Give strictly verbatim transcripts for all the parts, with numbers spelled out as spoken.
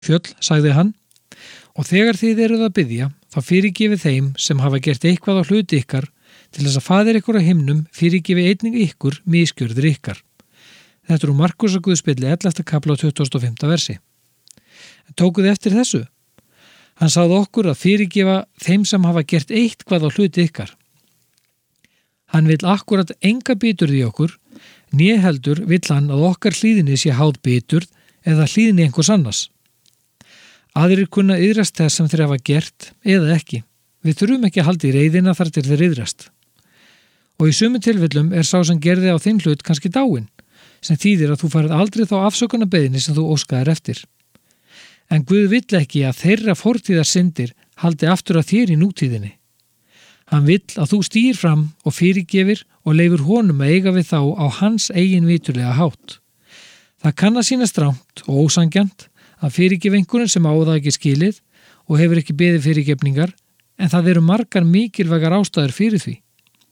Fjöll, sagði hann, og þegar þið eruð að biðja, þá fyrirgefið þeim sem hafa gert eitthvað á hluti ykkar til þess að faðir ykkur á himnum fyrirgefi einnig ykkur misgjörðir ykkar. Þetta er úr Markúsarguðspjalli ellefta kafla og tuttugasta og fimmta versi. En tókuð eftir þessu? Hann sagði okkur að fyrirgefa þeim sem hafa gert eitthvað á hluti ykkar. Hann vill akkurat enga biturð í okkur, né heldur vill hann að okkar hlýðinni sé háð biturð eða hlýðinni einhvers annars. Aðrir kunna yðrast þess sem þeir hafa gert eða ekki. Við þurfum ekki að halda í reiðina þar til þeir yðrast. Og í sumum tilfellum er sá sem gerði á þinn hlut kannski dáinn, sem þýðir að þú farið aldrei þá afsökunarbeiðni sem þú óskaðir eftir. En Guð vill ekki að þeirra fortíðar syndir haldi aftur að þér í nútíðinni. Hann vill að þú stýr fram og fyrirgefir og leifur honum að eiga við þá á hans eigin viturlega hátt. Það kann að sýna strangt og ósangjant að fyrirgefa einhverjum sem á það ekki skilið og hefur ekki beðið fyrirgefningar, en það eru margar mikilvægar ástæður fyrir því.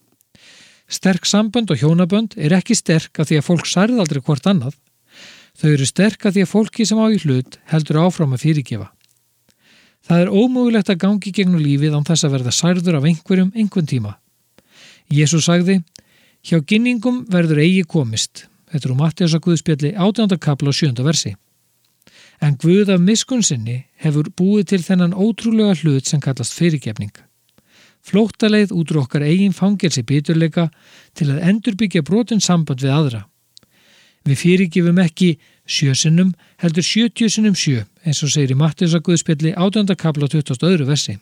Sterk sambönd og hjónabönd er ekki sterk að því að fólk særði aldrei hvort annað. Þau eru sterk að því að fólki sem á í hlut heldur áfram að fyrirgefa. Það er ómögulegt að gangi gegnum lífið án þess að verða særður af einhverjum einhvern tíma. Jesús sagði, hjá ginningum verður eigi komist. Þetta er úr Matteusarguðspjalli átjánda kafla og sjöunda versi. En Guð af miskunn sinni hefur búið til þennan ótrúlega hlut sem kallast fyrirgefning. Flóttaleið út úr okkar eigin fangelsi biturleika til að endurbyggja brotin samband við aðra. Við fyrirgefum ekki sjö sinnum, heldur sjötíu sinnum sjö, eins og segir í Matteusarguðspjalli átjánda kafla og tuttugasta og öðru versi.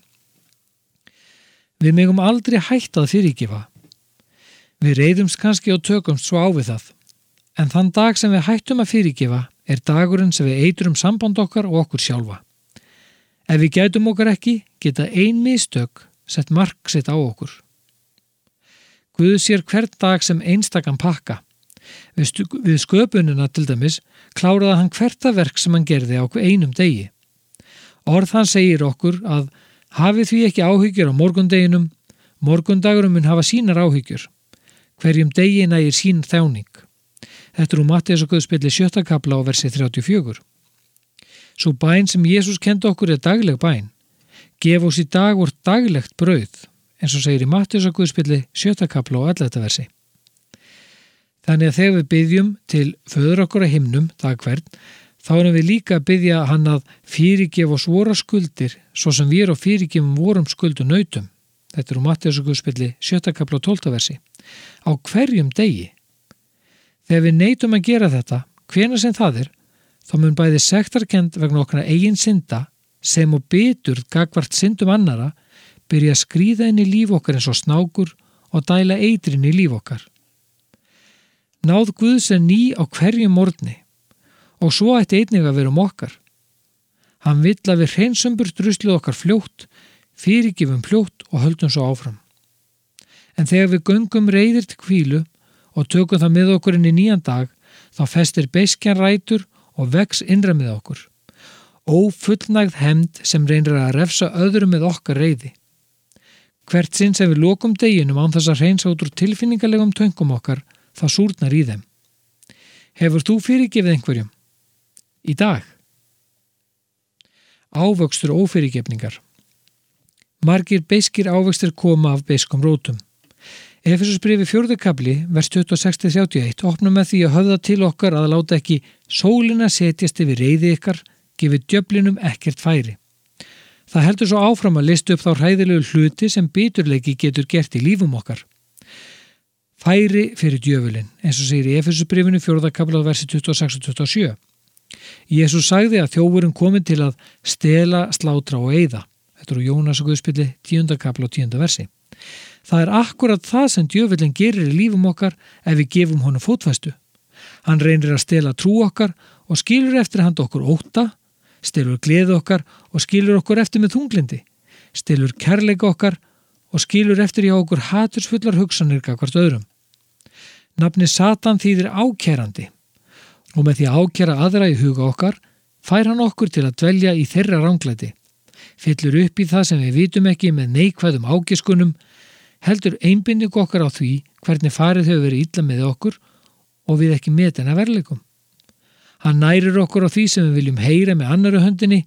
Við megum aldrei hætta að fyrirgefa. Við reiðumst kannski og tökumst svo á við það. En þann dag sem við hættum að fyrirgefa er dagurinn sem við eitrum samband okkar og okkur sjálfa. Ef við gætum okkar ekki, geta ein mistök sett mark sitt á okkur. Guð sér hvern dag sem einstakann pakka. Við, stu, við sköpunina til dæmis kláraði hann hvert að verk sem hann gerði á einum degi. Orð hann segir okkur að hafið því ekki áhyggjur á morgundeginum, morgundagurum mun hafa sínar áhyggjur. Hverjum degi nægir sín þjáning. Þetta er úr Matteusarguðspjalli sjötta kafla og versi þrjátíu og fjögur. Sú bæn sem Jesús kendi okkur er dagleg bæn. Gef oss í dag vort daglegt brauð, eins og segir í Matteusarguðspjalli sjötta kafla og ellefta versi. Þannig að þegar við biðjum til föður okkur á himnum dag hvern, þá erum við líka að biðja hann að fyrirgefa oss vora skuldir, svo sem við erum fyrirgefum vorum skuldu nautum. Þetta er úr Matteusarguðspjalli sjötta kafla og tólfta versi. Á hverjum degi. Þegar við neitum að gera þetta, hvenær sem það er, þá mun bæði sektarkennd vegna okkar eigin synda, sem og biturð gagvart syndum annara, byrja að skríða inn í líf okkar eins og snákur og dæla eitrin í líf okkar. Náð Guðs er ný á hverjum morgni og svo ætti einnig að vera um okkar. Hann vill að við hreinsum burt ruslið okkar fljótt, fyrirgefum fljótt og höldum svo áfram. En þegar við göngum reiðir til hvílu og tökum það með okkur inn í nýjan dag, þá festir beiskjan rætur og vex innra með okkur. Ófullnægð hefnd sem reynir að refsa öðrum með okkar reiði. Hvert sinn sem við lokum deginum án þess að hreinsa út úr tilfinningalegum töngum okkar, þá súrnar í þeim. Hefur þú fyrirgefið einhverjum? Í dag? Ávöxtur ófyrirgefningar. Margir beiskir ávöxtir koma af beiskum rótum. Efesusbréfi fjórði kafli, vers tuttugu og sex til þrjátíu og eitt, opnum með því að höfða til okkar að láta ekki sólina setjast yfir reiði ykkar, gefið djöflinum ekkert færi. Það heldur svo áfram að lista upp þá hræðilegu hluti sem biturleiki getur gert í lífum okkar. Færi fyrir djöfulinn, eins og segir í Efesusbréfinu fjórða kafla versi tuttugu og sex og tuttugu og sjö. Jesús sagði að þjófurinn komin til að stela, slátra og eyða. Þetta er úr Jónasarguðspjalli tíunda kafla og tíunda versi. Það er akkurat það sem djöfullinn gerir í lífum okkar ef við gefum honum fótfestu. Hann reynir að stela trú okkar og skilur eftir handa okkur ótta, stelur gleði okkar og skilur okkur eftir með þunglindi, stelur kærleika okkar og skilur eftir hjá okkur hatursfullar hugsanir gagnvart öðrum. Nafnið Satan þýðir ákærandi og með því að ákæra aðra í huga okkar fær hann okkur til að dvelja í þeirra ranglæti, fyllir upp í það sem við vitum ekki með neikvæðum ágiskunum, heldur einbinding okkar á því hvernig farið hefur verið illa með okkur og við ekki metin að verleikum. Hann nærir okkur á því sem við viljum heyra með annarri höndinni